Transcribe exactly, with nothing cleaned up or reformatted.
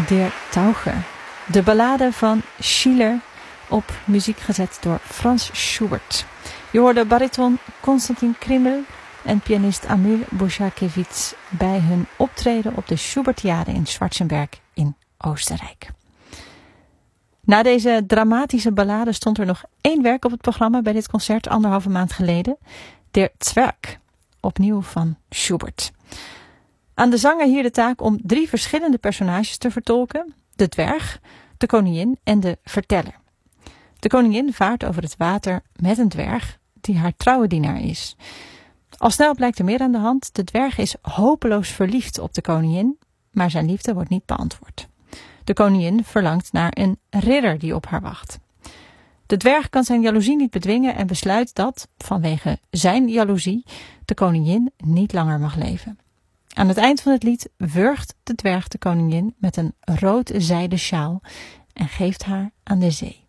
Der Taucher. De ballade van Schiller op muziek gezet door Franz Schubert. Je hoorde bariton Konstantin Krimmel en pianist Amir Borchakevich bij hun optreden op de Schubertiade in Schwarzenberg in Oostenrijk. Na deze dramatische ballade stond er nog één werk op het programma bij dit concert anderhalve maand geleden. Der Zwerg, opnieuw van Schubert. Aan de zanger hier de taak om drie verschillende personages te vertolken. De dwerg, de koningin en de verteller. De koningin vaart over het water met een dwerg die haar trouwe dienaar is. Al snel blijkt er meer aan de hand. De dwerg is hopeloos verliefd op de koningin, maar zijn liefde wordt niet beantwoord. De koningin verlangt naar een ridder die op haar wacht. De dwerg kan zijn jaloezie niet bedwingen en besluit dat, vanwege zijn jaloezie, de koningin niet langer mag leven. Aan het eind van het lied wurgt de dwerg de koningin met een rood zijden sjaal en geeft haar aan de zee.